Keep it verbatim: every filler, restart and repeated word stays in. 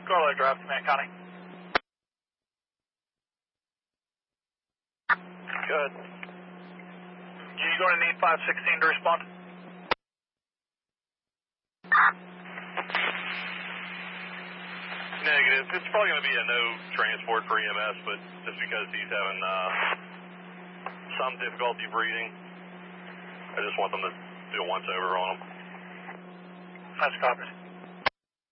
Garlic Drive, Command County. Good. You going to need five sixteen to respond? Negative. It's probably going to be a no transport for E M S, but just because he's having uh, some difficulty breathing, I just want them to do a once over on him. That's copied.